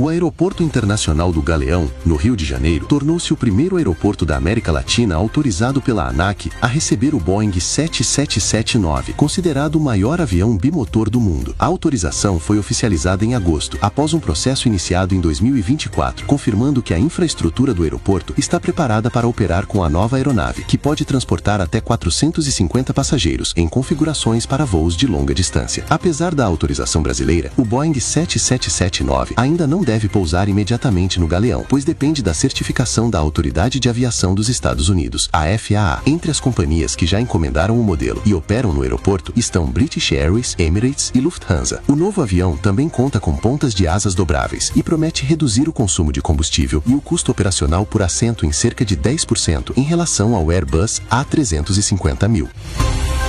O Aeroporto Internacional do Galeão, no Rio de Janeiro, tornou-se o primeiro aeroporto da América Latina autorizado pela ANAC a receber o Boeing 777-9, considerado o maior avião bimotor do mundo. A autorização foi oficializada em agosto, após um processo iniciado em 2024, confirmando que a infraestrutura do aeroporto está preparada para operar com a nova aeronave, que pode transportar até 450 passageiros, em configurações para voos de longa distância. Apesar da autorização brasileira, o Boeing 777-9 ainda não deve pousar imediatamente no Galeão, pois depende da certificação da Autoridade de Aviação dos Estados Unidos, a FAA. Entre as companhias que já encomendaram o modelo e operam no aeroporto estão British Airways, Emirates e Lufthansa. O novo avião também conta com pontas de asas dobráveis e promete reduzir o consumo de combustível e o custo operacional por assento em cerca de 10% em relação ao Airbus A350.000.